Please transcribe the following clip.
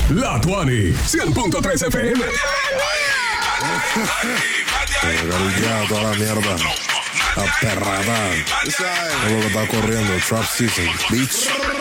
La Tuani, 100.3 FM. Garillado, toda la mierda. La perrada. Todo lo que está corriendo. Trap season. Beach.